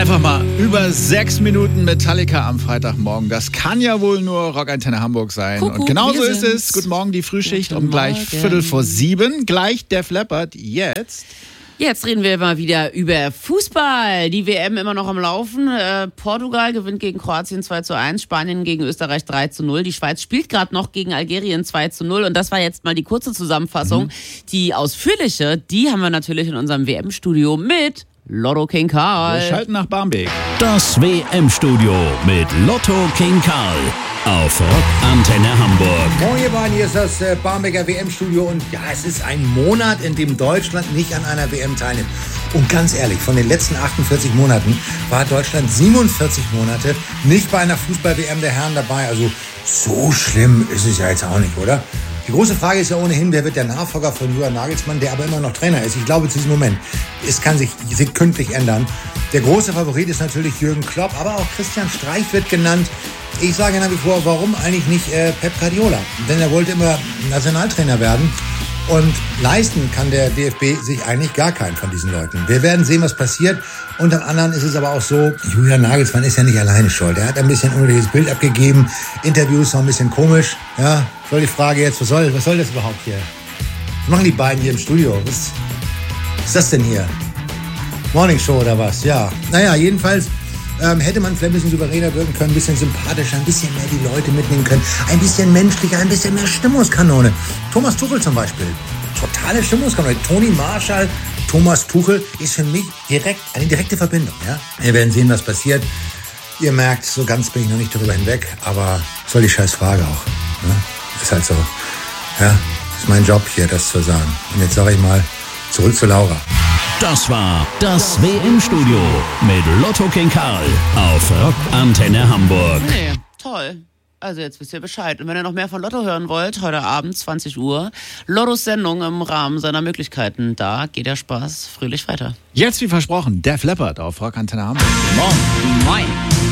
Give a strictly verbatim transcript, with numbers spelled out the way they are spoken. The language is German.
Einfach mal über sechs Minuten Metallica am Freitagmorgen. Das kann ja wohl nur Rockantenne Hamburg sein. Kuckuck, und genauso ist sind's. es. Guten Morgen, die Frühschicht Guten um gleich Morgen. Viertel vor sieben. Gleich Def Leppard. Jetzt. Jetzt reden wir mal wieder über Fußball. Die W M immer noch am Laufen. Äh, Portugal gewinnt gegen Kroatien zwei zu eins, Spanien gegen Österreich drei zu null. Die Schweiz spielt gerade noch gegen Algerien zwei zu null. Und das war jetzt mal die kurze Zusammenfassung. Mhm. Die ausführliche, die haben wir natürlich in unserem W M-Studio mit Lotto King Karl. Wir schalten nach Barmbek. Das W M-Studio mit Lotto King Karl auf Rockantenne Hamburg. Moin ihr beiden, hier ist das äh, Barmbeker W M-Studio und ja, es ist ein Monat, in dem Deutschland nicht an einer W M teilnimmt. Und ganz ehrlich, von den letzten achtundvierzig Monaten war Deutschland siebenundvierzig Monate nicht bei einer Fußball-W M der Herren dabei. Also so schlimm ist es ja jetzt auch nicht, oder? Die große Frage ist ja ohnehin, wer wird der Nachfolger von Julian Nagelsmann, der aber immer noch Trainer ist. Ich glaube zu diesem Moment, es kann sich sekündlich ändern. Der große Favorit ist natürlich Jürgen Klopp, aber auch Christian Streich wird genannt. Ich sage nach wie vor, warum eigentlich nicht äh, Pep Guardiola? Denn er wollte immer Nationaltrainer werden. Und leisten kann der D F B sich eigentlich gar keinen von diesen Leuten. Wir werden sehen, was passiert. Unter anderem ist es aber auch so, Julian Nagelsmann ist ja nicht alleine schuld. Er hat ein bisschen unruhiges Bild abgegeben. Interviews noch ein bisschen komisch. Ja, soll die Frage jetzt, was soll, was soll das überhaupt hier? Was machen die beiden hier im Studio? Was, was ist das denn hier? Morning Show oder was? Ja, naja, jedenfalls ähm, hätte man vielleicht ein bisschen souveräner wirken können, ein bisschen sympathischer, ein bisschen mehr die Leute mitnehmen können, ein bisschen menschlicher, ein bisschen mehr Stimmungskanone. Thomas Tuchel zum Beispiel, totale Stimmungskanone. Toni Marschall, Thomas Tuchel ist für mich direkt eine direkte Verbindung. Ja? Wir werden sehen, was passiert. Ihr merkt, so ganz bin ich noch nicht darüber hinweg, aber soll die scheiß Frage auch. Ne? Ist halt so. Ja, ist mein Job hier, das zu sagen. Und jetzt sage ich mal, zurück zu Laura. Das war das W M-Studio mit Lotto King Karl auf Rockantenne Hamburg. Nee, toll. Also jetzt wisst ihr Bescheid. Und wenn ihr noch mehr von Lotto hören wollt, heute Abend zwanzig Uhr, Lottos Sendung im Rahmen seiner Möglichkeiten. Da geht der Spaß fröhlich weiter. Jetzt wie versprochen, Def Leppard auf Rockantenne Hamburg. Guten Morgen. Moin.